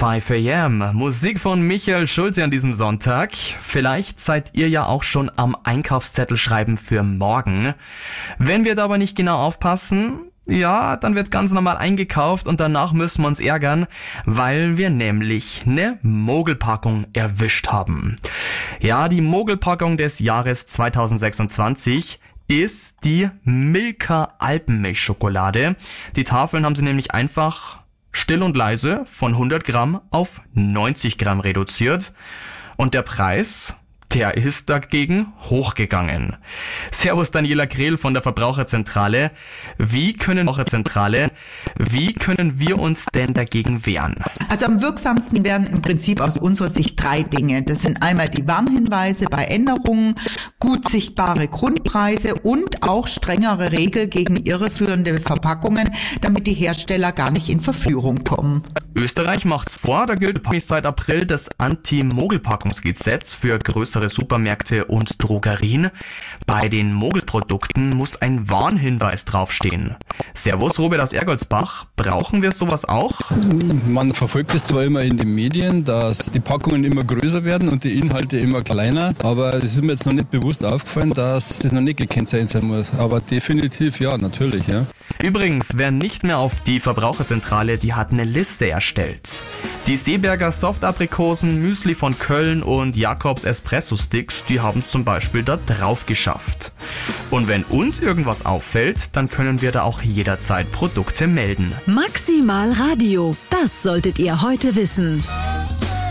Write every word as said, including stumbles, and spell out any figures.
fünf a m Musik von Michael Schulze an diesem Sonntag. Vielleicht seid ihr ja auch schon am Einkaufszettel schreiben für morgen. Wenn wir da aber nicht genau aufpassen, ja, dann wird ganz normal eingekauft und danach müssen wir uns ärgern, weil wir nämlich eine Mogelpackung erwischt haben. Ja, die Mogelpackung des Jahres zweitausendsechsundzwanzig ist die Milka Alpenmilchschokolade. Die Tafeln haben sie nämlich einfach still und leise von hundert Gramm auf neunzig Gramm reduziert. Und der Preis, der ist dagegen hochgegangen. Servus Daniela Grehl von der Verbraucherzentrale. Wie können Verbraucherzentrale, wie können wir uns denn dagegen wehren? Also am wirksamsten wären im Prinzip aus unserer Sicht drei Dinge. Das sind einmal die Warnhinweise bei Änderungen, gut sichtbare Grundpreise und auch strengere Regeln gegen irreführende Verpackungen, damit die Hersteller gar nicht in Verführung kommen. Österreich macht's vor, da gilt seit April das Anti-Mogelpackungsgesetz für größere Supermärkte und Drogerien. Bei den Mogelprodukten muss ein Warnhinweis draufstehen. Servus Robert aus Ergoldsbach, brauchen wir sowas auch? Man verfolgt es zwar immer in den Medien, dass die Packungen immer größer werden und die Inhalte immer kleiner, aber es ist mir jetzt noch nicht bewusst aufgefallen, dass das noch nicht gekennzeichnet sein muss. Aber definitiv ja, natürlich, ja. Übrigens, wer nicht mehr auf die Verbraucherzentrale, die hat eine Liste erstellt. Die Seeberger Softaprikosen, Müsli von Köln und Jakobs Espresso Sticks, die haben es zum Beispiel da drauf geschafft. Und wenn uns irgendwas auffällt, dann können wir da auch jederzeit Produkte melden. Maximal Radio, das solltet ihr heute wissen.